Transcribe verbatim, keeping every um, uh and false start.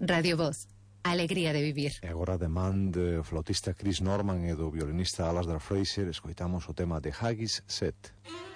Radio Voz, alegría de vivir. E agora de man do flautista Chris Norman e do violinista Alasdair Fraser escoitamos o tema de Haggis Set.